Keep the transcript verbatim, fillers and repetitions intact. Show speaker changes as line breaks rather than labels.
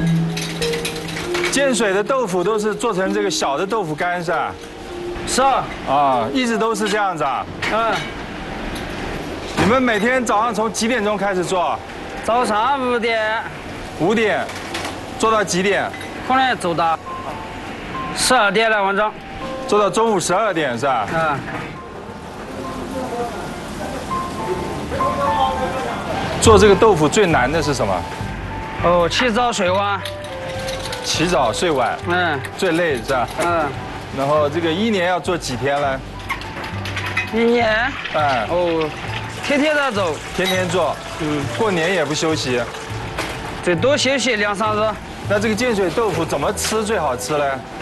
建水的豆腐都是做成这个小的豆腐干是吧？
是啊。
啊，一直都是这样子啊。
嗯。
你们每天早上从几点钟开始做？
早上五点。
五点，做到几点？
可能做到十二点了，晚上。
做到中午十二点是吧？
嗯。
做这个豆腐最难的是什么？
哦，起早睡晚。
起早睡晚。
嗯。
最累是吧？
嗯。
然后这个一年要做几天呢？
一年。
哎。
哦，天天在做。
天天做。嗯。过年也不休息。
最多休息两三日。
那这个建水豆腐怎么吃最好吃呢？